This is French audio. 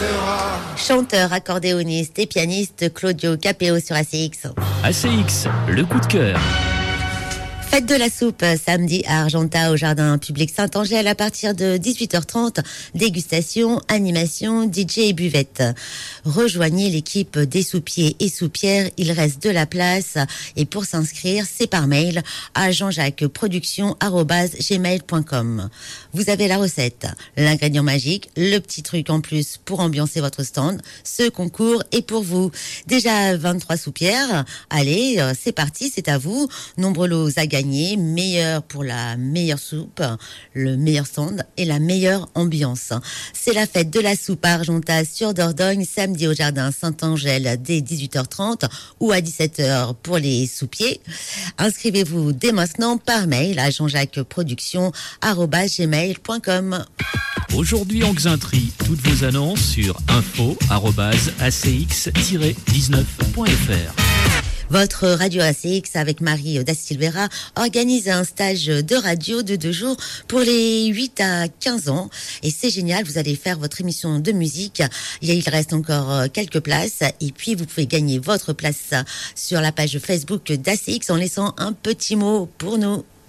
Chanteur, accordéoniste et pianiste, Claudio Capéo sur ACX. ACX, le coup de cœur. Fête de la soupe, samedi à Argentat au jardin public Saint-Angèle à partir de 18h30. Dégustation, animation, DJ et buvette. Rejoignez l'équipe des soupiers et soupières, il reste de la place. Et pour s'inscrire, c'est par mail à jean-jacques-production@gmail.com. Vous avez la recette, l'ingrédient magique, le petit truc en plus pour ambiancer votre stand. Ce concours est pour vous. Déjà 23 soupières. Allez, c'est parti, c'est à vous. Nombreux lots à gagner. Meilleur pour la meilleure soupe, le meilleur stand et la meilleure ambiance. C'est la fête de la soupe à Argentat sur Dordogne, samedi au jardin Saint-Angèle dès 18h30 ou à 17h pour les soupiers. Inscrivez-vous dès maintenant par mail à jean-jacques-production@gmail.com. Aujourd'hui en Xainterie, toutes vos annonces sur info@acx-19.fr. Votre radio ACX avec Marie da Silveira organise un stage de radio de 2 jours pour les 8 à 15 ans. Et c'est génial, vous allez faire votre émission de musique. Il reste encore quelques places. Et puis, vous pouvez gagner votre place sur la page Facebook d'ACX en laissant un petit mot pour nous.